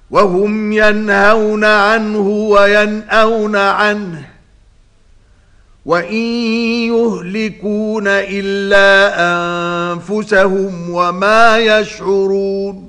وهم ينهون عنه وينأون عنه وإن يهلكون إلا أنفسهم وما يشعرون